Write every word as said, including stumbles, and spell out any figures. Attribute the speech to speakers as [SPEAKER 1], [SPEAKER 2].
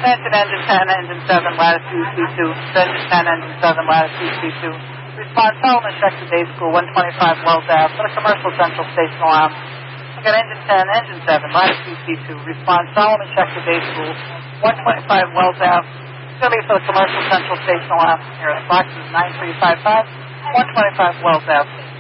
[SPEAKER 1] Attention engine ten, engine seven, latitude C two. Engine ten, engine seven, latitude C two. Response, Solomon Check to Day School, one twenty-five Wells Ave, for the Commercial Central Station Alarm. Again, engine ten, engine seven, latitude C two. Response, Solomon Check to Day School, one twenty-five Wells Ave. It's going to be for the Commercial Central Station Alarm. Here, the box is nine three five five, one twenty-five Wells Ave.